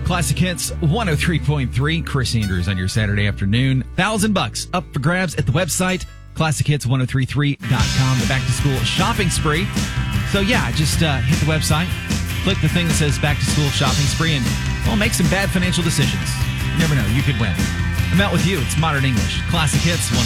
Classic Hits 103.3. Chris Andrews on your Saturday afternoon. $1,000 up for grabs at the website, classichits1033.com. The back to school shopping spree. So yeah, just hit the website, click the thing that says back to school shopping spree, and make some bad financial decisions. You never know, you could win. I'm out with you. It's Modern English. Classic Hits